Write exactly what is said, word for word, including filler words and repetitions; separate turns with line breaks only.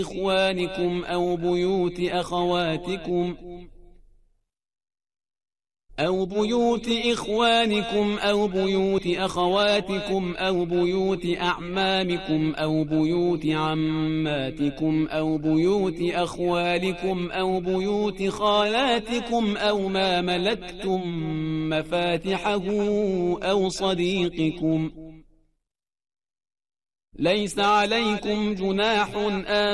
إخوانكم أو بيوت أخواتكم أو بيوت إخوانكم أو بيوت أخواتكم أو بيوت أعمامكم أو بيوت عماتكم أو بيوت أخوالكم أو بيوت خالاتكم أو ما ملكتم مفاتحه أو صديقكم. ليس عليكم جناح أن